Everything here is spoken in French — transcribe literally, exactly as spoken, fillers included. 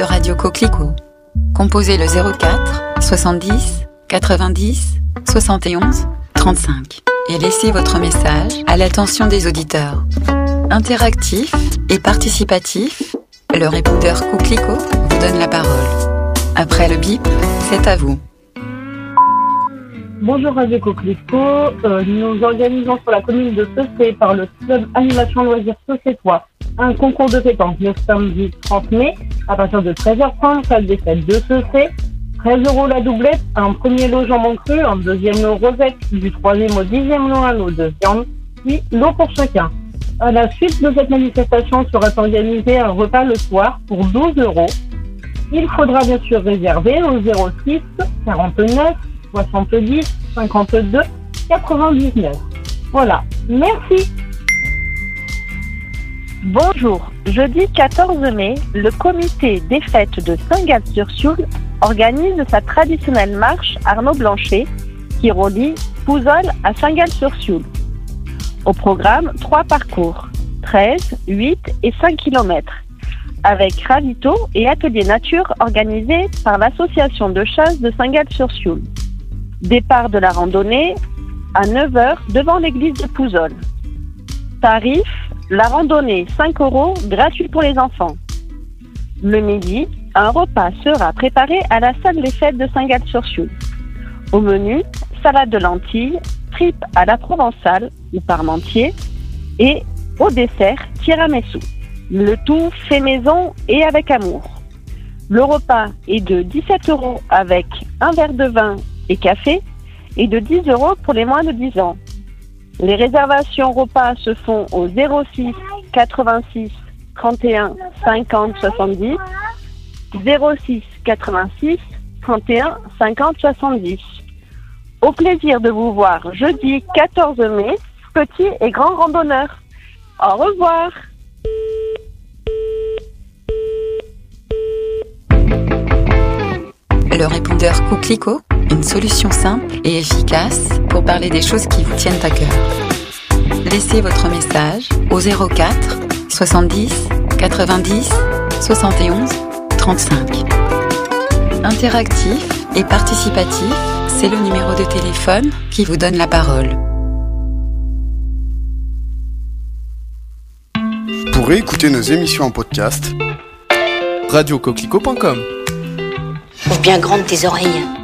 Radio Coquelicot. Composez le zéro quatre soixante-dix quatre-vingt-dix soixante et onze trente-cinq et laissez votre message à l'attention des auditeurs. Interactif et participatif, le répondeur Coquelicot vous donne la parole. Après le bip, c'est à vous. Bonjour Radio Coquelicot, euh, nous organisons sur la commune de Seussé par le club Animation Loisirs Seussé-Trois un concours de pétanque le samedi trente mai à partir de treize heures trente, salle des fêtes de Seussé. treize euros la doublette, un premier lot jambon cru, un deuxième lot rosette, du troisième au dixième lot un lot de viande, puis l'eau pour chacun. À la suite de cette manifestation sera organisé un repas le soir pour douze euros. Il faudra bien sûr réserver au zéro six quarante-neuf soixante-dix cinquante-deux quatre-vingt-dix-neuf. Voilà, merci. Bonjour, jeudi quatorze mai, le comité des fêtes de Saint-Gall-sur-Sioule organise sa traditionnelle marche Arnaud Blanchet qui relie Pouzol à Saint-Gall-sur-Sioule. Au programme, trois parcours, treize, huit et cinq kilomètres, avec ravito et atelier nature organisés par l'association de chasse de Saint-Gall-sur-Sioule. Départ de la randonnée à neuf heures devant l'église de Pouzol. Tarif, la randonnée cinq euros, gratuit pour les enfants. Le midi, un repas sera préparé à la salle des fêtes de Saint-Gall-sur-Sioule. Au menu, salade de lentilles, tripes à la provençale ou parmentier et au dessert, tiramisu. Le tout fait maison et avec amour. Le repas est de dix-sept euros avec un verre de vin et café et de dix euros pour les moins de dix ans. Les réservations repas se font au zéro six quatre-vingt-six trente et un cinquante soixante-dix, zéro six quatre-vingt-six trente et un cinquante soixante-dix. Au plaisir de vous voir jeudi quatorze mai, petits et grands randonneurs. Au revoir. Le répondeur Coquelicot, une solution simple et efficace pour parler des choses qui vous tiennent à cœur. Laissez votre message au zéro quatre soixante-dix quatre-vingt-dix soixante et onze trente-cinq. Interactif et participatif, c'est le numéro de téléphone qui vous donne la parole. Pour écouter nos émissions en podcast, radio coquelicot point com. Ouvre bien grande tes oreilles.